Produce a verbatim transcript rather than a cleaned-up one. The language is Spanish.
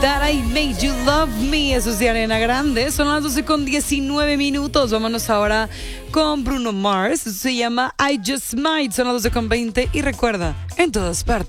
That I Made You Love Me, eso es de Ariana Grande. Son las doce con diecinueve minutos. Vámonos ahora con Bruno Mars. Eso se llama I Just Might. Son las doce con veinte. Y recuerda, en todas partes